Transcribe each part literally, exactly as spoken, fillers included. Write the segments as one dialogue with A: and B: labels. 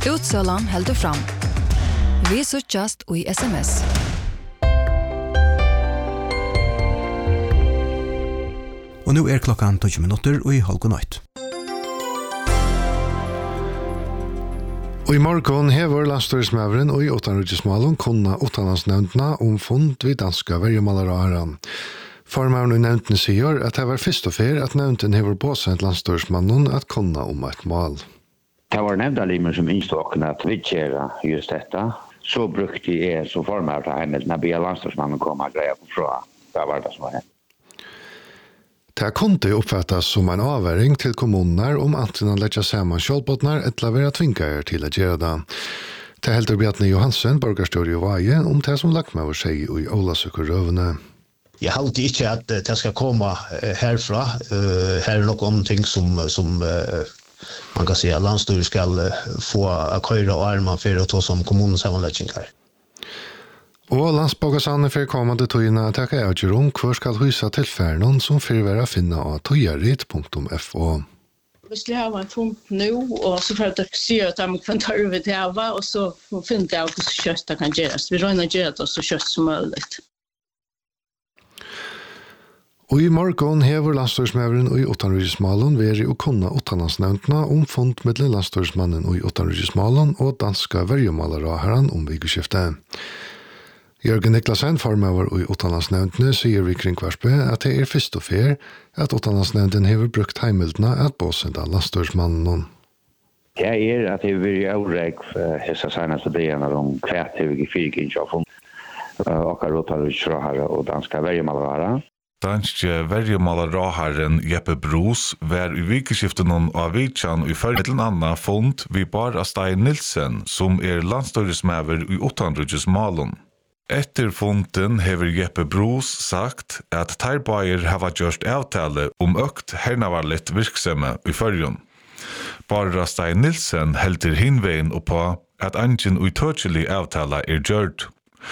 A: Utsølan heldur fram. Vi suttjast og i sms.
B: Og nu er klokkan tolv minutter og i halv natt.
C: Og i morgen hever landstøysmæveren og i åttanrydgesmalen kunne utenlandsnevntene om fund vid danska vergemaleraran. Formaren i nevntene sier at det var først og fer at nevnten hever påsendt landstøysmannen at kunne om et mål.
D: Det var nevndalimer som innståkene at vidtjera just dette. Så brukte jeg som formar til heimelten at bia landstøysmannen komme og greie på fra. Det var det som var hendt.
C: Det kunde uppfattas som en avværing til kommuner om antingen å legge sammen kjølbåtner eller være tvinger til å gjøre det. Det helder Bjarne Johansen, borgerstør i Vaje, om det som lagt med å si i Ålasøkerøvene.
E: Jeg halte ikke at det skal komme herfra. Her er noen ting som, som man kan si at landstyret skal få køyre og armer for å ta som kommunens sammenlegginger.
C: Og landsboggasane for kommande tøyene takker jeg ikke om hva skal husa tilfærden som for være å finne av tøyarit punktum f o.
F: Vi skulle ha en punkt nå, og så for at dere sier at de kan ta over til hava, og så finner jeg hvordan kjøtt det kan gjøres. Vi røyner gjøre det så kjøtt som mulig.
C: Og i morgen hever landstøysmæveren og i åttanrydgesmalen veri å kunne åttanlandsnevntene om fund mellom landstøysmannen og i åttanrydgesmalen og danska vergemaleraran om vikeskiftet. Jørgen Niklasen, formøver i åttanlandsnevntene, sier vi kring Kvarsbø at det er først og fer at åttanlandsnevnten hever brukt heimeldene at båsende landstøysmannen.
D: Det er at det vil gjøre avreg hessa seneste dagene om kreativ fyrking av fund og åttanrydgesmalen og danska vergemaleraran.
G: Danske vergemaleraran Jeppe Bros var i vikeskiften av Vitjan i førmidlen anna fund vi bara Stein Nilsen, som er landstøysmæver i åttanrydgesmalen. Etter funden hever Jeppe Bros sagt at Teirbaier hava gjort avtale om økt hernavarligt virksomme i førjon. Bara Stein Nilsen helter hinveien oppa at angin uitørselig avtale er gjort.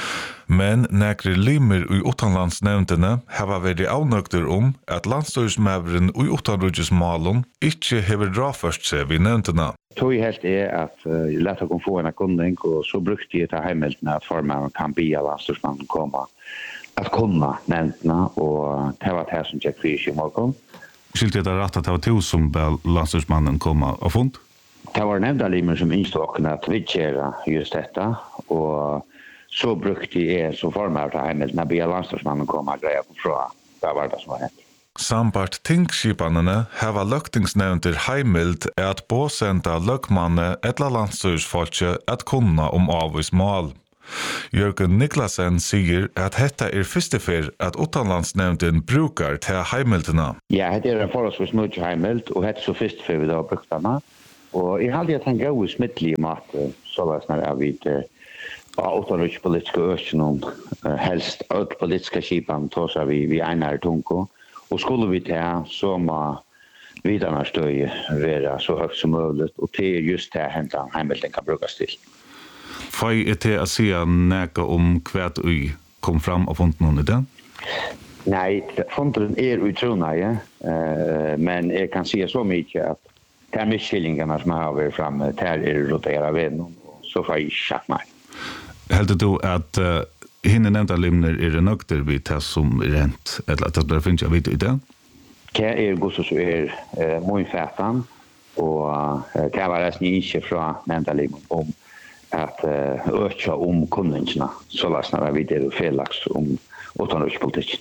G: Men nekre limer i utanlandsnevntene hava vært avnøkter om at landstøysmæveren i utanrydgesmalen ikke hever draførst seg vid nevntene.
D: Tog helt er at uh, lett å få en kunding, og så brukte jeg til heimeldene at formaren kan bia landstøysmannen komme at kunne nevntene, og det var det som tjekk fyrs i morgen.
H: Skilte jeg det rett at det var to som bel landstøysmannen komme av fund?
D: Det var nevndalimer som innståkene at vidtjera just dette, og så brukte jeg som formar til heimeldene at bia landstøysmannen komme og greie på fra. Det var det som var hendt.
G: Sambart tingskipanene hava løgtingsnevnter heimild at båsenda løgmanne etla landstøysfolkje at kunna om avvis mål. Jørgen Niklasen sier at dette er fyrstefer at utanlandsnevnden brukar til heimildene.
D: Ja, dette er en forholdsvis mye heimild, og dette er så fyrstefer vi da har brukt denne. Og jeg halde at han gav i smittlige mat, så var det snart jeg vidt av utanrikspolitiske økene, helst alt politiske skipan, tås vi, vi egnar tunko. Og skulle vi ta, så må videre støy være så høyt som mulig, og det er just det hentan heimelden kan brukes til.
H: Får jeg til å si nægge om hva du kom fram av funden i den?
D: Nei, funden er utrolig, ja. Uh, men jeg kan si så mye at det er miskillingene som har vært fremme, det er roteret ved noen, så får jeg sjatt meg.
H: Heldur du at uh, hinne nevnta limner er nøkter vid det som er rent, eller at det finnes jeg vidt i det?
D: Det er god som er uh, månfætan, og uh, det var resten ikke fra nevnta limner om at uh, øke om kundingsene, så lasene var vidt det felaks om utenrikspolitikken.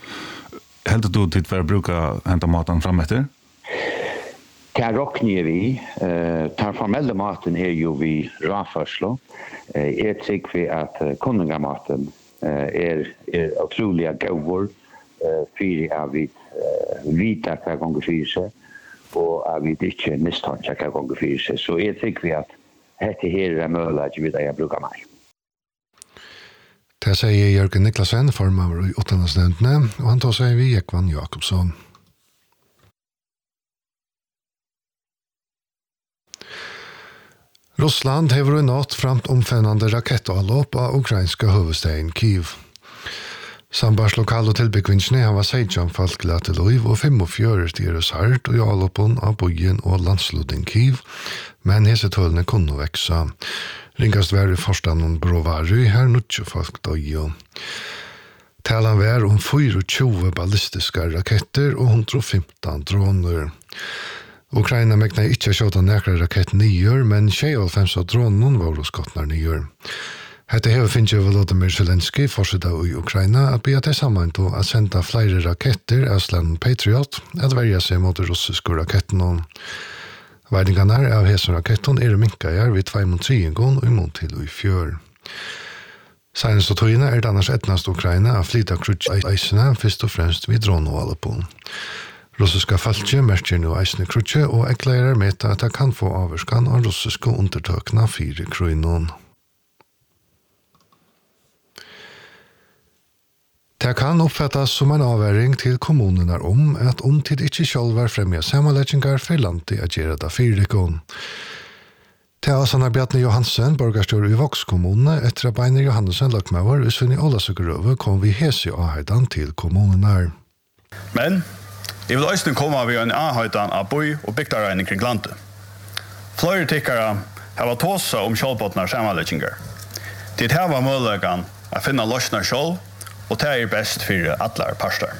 H: Heldur du til hver bruker henta maten fram etter?
D: Det råkner vi. Uh, den formelle maten er jo vi råførslo. Uh, jeg tykker vi at uh, kundingamaten uh, er, er utrolig gøyvor uh, for at vi uh, vita hva ganger fyrir seg, og at vi ikke mistanker hva ganger fyrir seg. Så jeg tykker vi at dette her er mulig at vi da bruker meg.
C: Det sier Jørgen Niklasen, formøver i utenlandsnevntene, og han tar seg vi Jekvan Jakobsson. Russland hever nått framt omfennande rakettanlopp av ukrainska huvudstaden Kiev. Sambars lokal og tilbyggvinnsene har vært seitjan folk glad til Løyv og femogfjøret deres hardt og i avloppen av bøyen og landslodden Kiev, men hese tølene kunne veksa. Ringast var i forstanden Brovary, her nødje folk døy. Talan var om tjúgu ballistiska raketter og one hundred fifteen droner. Ukraina megna ikkje skjøta nekra rakett nyer, men tjueoghalvfems av dronen var skottnar nyer. Hette hever finnes Volodymyr Zelensky, forsida i Ukraina, at bia til sammen til å senda flere raketter av slan Patriot, at verja seg mot russiske raketten. Veidingarna av hesen raketten er minkajar vid tveimundtriingon og imot til i fjør. Senest og tøyene er det annars etnast Ukraina av flyta krutje eisene, først og fremst vid dronevallepon. Russiska falskje merker nå eisene krutje, og ekleirer med at det kan få averskan av russiske undertøkna fire kroinon. Det kan oppfattas som en avværing til kommunene om at om tid ikke selv er fremja samanleggingar for landet å gjøre det fyrikon. Til Asana Bjarne Johansen, borgarstjør i Voks kommune, etter at Beiner Johansen lakmauer i Sunni Ålasugrøve kom vi hese avhøydan til kommunene.
I: Men, jeg vil også komme ved en avhøydan av boi og bygdaregning kring landet. Flere tikkere har vært tåsa om kjølbåtnar samanleggingar. Til det her var muligheten å finne løsner kjøl, og det er best for alle parster.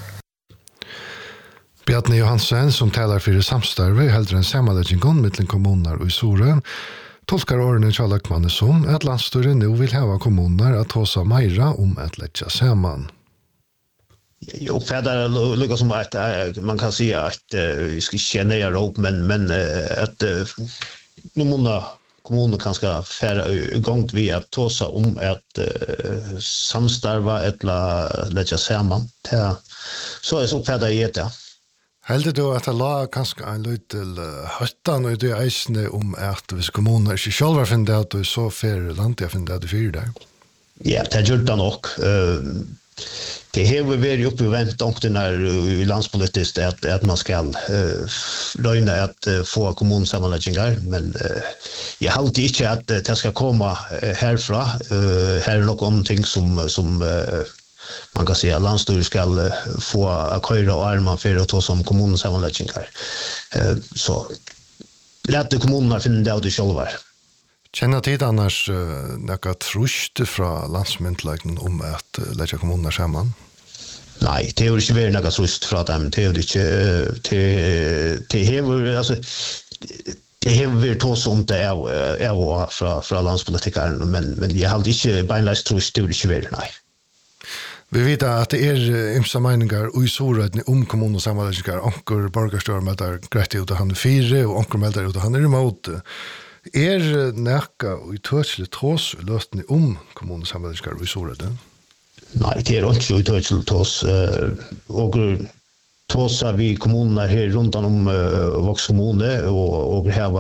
C: Bjarne Johansen, som taler for samstarve, heldur en samanleggingon mittlen kommuner og i Sore, tolkar årene Kjallakmanne som at landstyret nå vil hava kommuner at tåsa meira om at letja saman.
E: Jag uppfattar det lika som att man kan säga att vi ska känna er upp, men, men att nu måste kommunen kanske färra igång vi att tåsa om att uh, samstarva eller lägga samman. Så är så uppfattar jag det.
C: Heldig du at det la kanskje en løy til høttan og det eisene om at hvis kommuner ikke selv finner det at du så fer landet jeg finner det at du fyrer der?
E: Ja, det gjør det nok. Uh, Det har vært oppe i ventdomten i landspolitiskt at, at man skal uh, løgne at uh, få kommunsammanleggingar, men uh, jeg halte ikke at uh, det skal komme uh, herfra. Uh, her er noen ting som, som uh, man kan si at landstyret skal uh, få køyre og armen for å ta som kommunsammanleggingar. Uh, så lette kommunene finne det av de selv.
C: Kjenner tid annars uh, noe trusht fra landsmyndelagten om at uh, legge kommuner sammen?
E: Nei, det er jo ikke vært noe trusht fra dem. Det er jo ikke... Det er altså... Det har vært tås om det er jo fra, fra landspolitikeren, men, men jeg har ikke beinleis trusht, det er jo ikke vært, nei.
C: Vi vet at det er ymsa meningar og i Sorøyden om kommunen og samarbeidslingar. Anker borgarstør melder greit ut av han er fire, og anker melder ut av han er imot. Er nekka og i tøtselig tås løtene om kommunen og samarbeidslingar og i Sorøyden?
E: Nei, det er ikke i tøtselig tås. Og tåsa vi kommuner her rundt om Voks kommune, og, og her